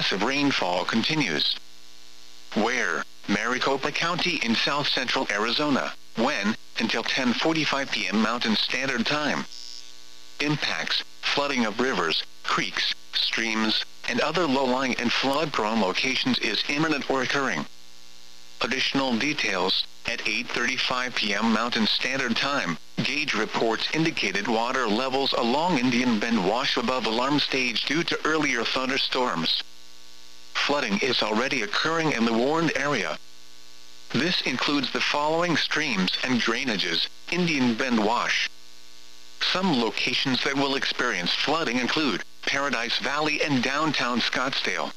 excessive rainfall continues. Where? Maricopa County in south-central Arizona. When? Until 10:45 p.m. Mountain Standard Time. Impacts: flooding of rivers, creeks, streams, and other low-lying and flood-prone locations is imminent or occurring. Additional details: at 8:35 p.m. Mountain Standard Time, gauge reports indicated water levels along Indian Bend wash above alarm stage due to earlier thunderstorms. Flooding is already occurring in the warned area. This includes the following streams and drainages: Indian Bend wash. Some locations that will experience flooding include Paradise Valley and downtown Scottsdale.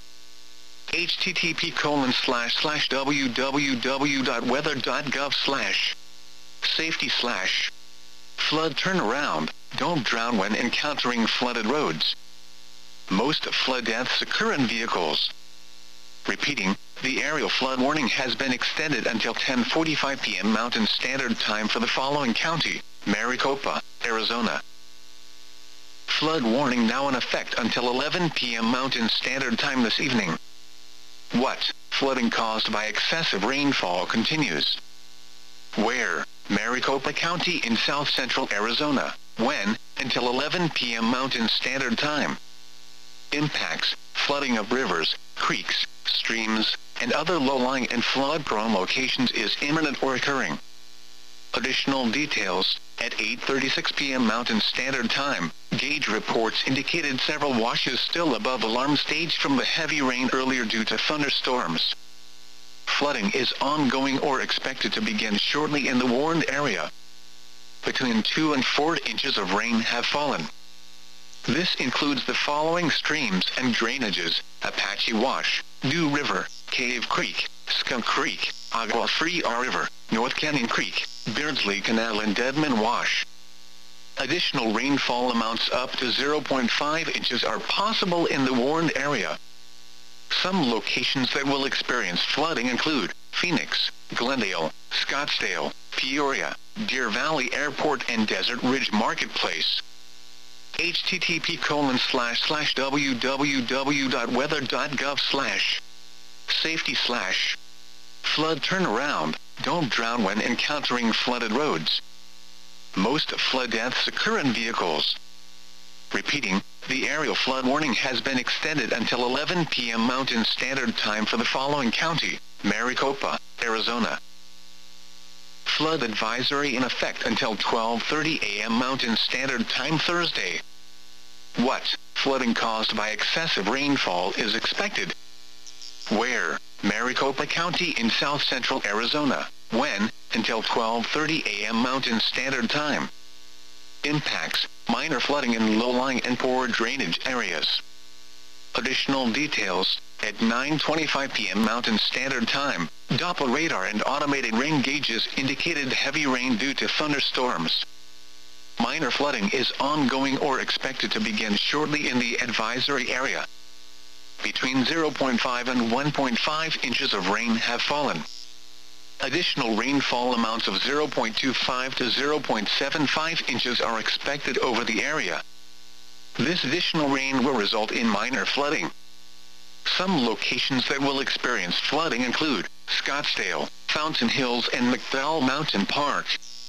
http://www.weather.gov/safety/ flood turnaround: don't drown when encountering flooded roads. Most flood deaths occur in vehicles. Repeating, the aerial flood warning has been extended until 10:45 p.m. Mountain Standard Time for the following county: Maricopa, Arizona. Flood warning now in effect until 11 p.m. Mountain Standard Time this evening. What? Flooding caused by excessive rainfall continues. Where? Maricopa County in south-central Arizona. When? Until 11 p.m. Mountain Standard Time. Impacts: flooding of rivers, creeks, streams, and other low-lying and flood-prone locations is imminent or occurring. Additional details: at 8:36 p.m. Mountain Standard Time, gauge reports indicated several washes still above alarm stage from the heavy rain earlier due to thunderstorms. Flooding is ongoing or expected to begin shortly in the warned area. Between 2 and 4 inches of rain have fallen. This includes the following streams and drainages: Apache Wash, New River, Cave Creek, Skunk Creek, Agua Fria River, North Canyon Creek, Beardsley Canal and Deadman Wash. Additional rainfall amounts up to 0.5 inches are possible in the warned area. Some locations that will experience flooding include Phoenix, Glendale, Scottsdale, Peoria, Deer Valley Airport and Desert Ridge Marketplace. http://www.weather.gov/safety/ flood turnaround: don't drown when encountering flooded roads. Most flood deaths occur in vehicles. Repeating, the aerial flood warning has been extended until 11 p.m. Mountain Standard Time for the following county: Maricopa, Arizona. Flood advisory in effect until 12:30 a.m. Mountain Standard Time Thursday. What? Flooding caused by excessive rainfall is expected. Where? Maricopa County in south-central Arizona. When? Until 12:30 a.m. Mountain Standard Time. Impacts: minor flooding in low-lying and poor drainage areas. Additional details: at 9:25 p.m. Mountain Standard Time, Doppler radar and automated rain gauges indicated heavy rain due to thunderstorms. Minor flooding is ongoing or expected to begin shortly in the advisory area. Between 0.5 and 1.5 inches of rain have fallen. Additional rainfall amounts of 0.25 to 0.75 inches are expected over the area. This additional rain will result in minor flooding. Some locations that will experience flooding include Scottsdale, Fountain Hills and McDowell Mountain Park.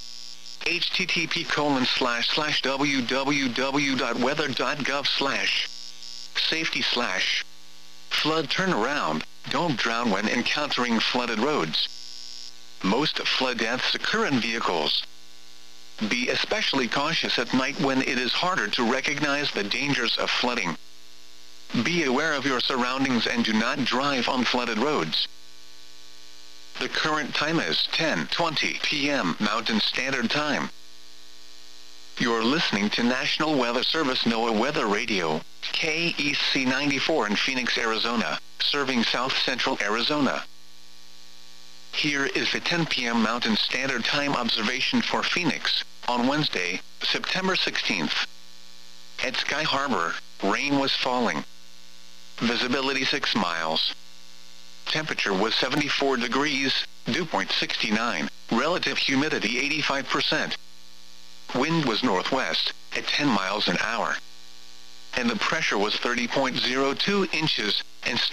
http://www.weather.gov/safety/ flood turnaround: don't drown when encountering flooded roads. Most flood deaths occur in vehicles. Be especially cautious at night when it is harder to recognize the dangers of flooding. Be aware of your surroundings and do not drive on flooded roads. The current time is 10:20 p.m. Mountain Standard Time. You're listening to National Weather Service NOAA Weather Radio, KEC 94 in Phoenix, Arizona, serving south-central Arizona. Here is the 10 p.m. Mountain Standard Time observation for Phoenix, on Wednesday, September 16th. At Sky Harbor, rain was falling. Visibility 6 miles. Temperature was 74 degrees, dew point 69, relative humidity 85%. Wind was northwest, at 10 miles an hour. And the pressure was 30.02 inches, and